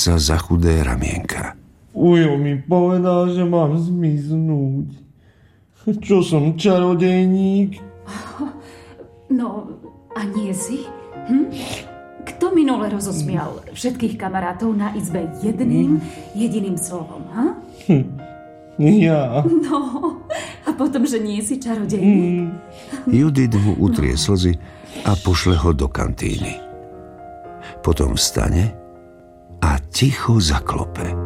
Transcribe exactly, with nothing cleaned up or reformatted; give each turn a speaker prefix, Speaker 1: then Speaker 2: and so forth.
Speaker 1: sa za chudé ramienka.
Speaker 2: Ujo mi povedal, že mám zmiznúť. Čo som, čarodejník?
Speaker 3: No, a nie si? Hm? Kto minule rozosmial všetkých kamarátov na izbe jedným jediným slovom, ha?
Speaker 2: Hm, ja.
Speaker 3: No, a potom, že nie si čarodejník.
Speaker 1: Mm. Judith mu utrie slzy a pošle ho do kantíny. Potom vstane a ticho zaklope.